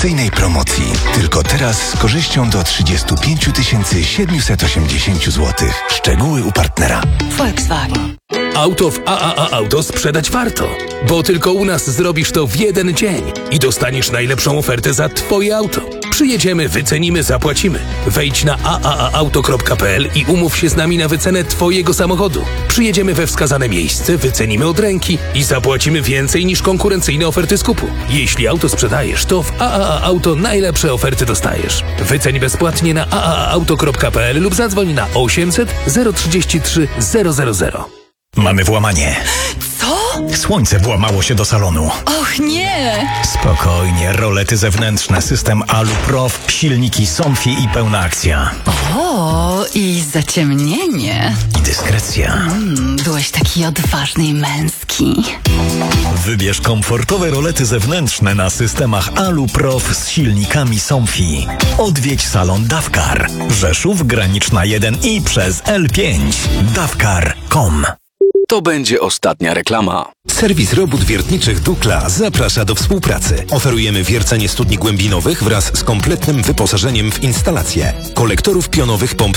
akcyjnej promocji. Tylko teraz z korzyścią do 35 780 zł. Szczegóły u partnera. Volkswagen. Auto w AAA Auto sprzedać warto, bo tylko u nas zrobisz to w jeden dzień i dostaniesz najlepszą ofertę za Twoje auto. Przyjedziemy, wycenimy, zapłacimy. Wejdź na aaauto.pl i umów się z nami na wycenę Twojego samochodu. Przyjedziemy we wskazane miejsce, wycenimy od ręki i zapłacimy więcej niż konkurencyjne oferty skupu. Jeśli auto sprzedajesz, to w AAA Auto najlepsze oferty dostajesz. Wyceń bezpłatnie na aaauto.pl lub zadzwoń na 800 033 000. Mamy włamanie. Co? Słońce włamało się do salonu. Och nie! Spokojnie, rolety zewnętrzne, system Aluprof, silniki Somfy i pełna akcja. O, i zaciemnienie. I dyskrecja. Byłeś taki odważny i męski. Wybierz komfortowe rolety zewnętrzne na systemach Aluprof z silnikami Somfy. Odwiedź salon Dawkar. Rzeszów, Graniczna 1 i przez L5. Dawkar.com. To będzie ostatnia reklama. Serwis robót wiertniczych Dukla zaprasza do współpracy. Oferujemy wiercenie studni głębinowych wraz z kompletnym wyposażeniem w instalację kolektorów pionowych pomp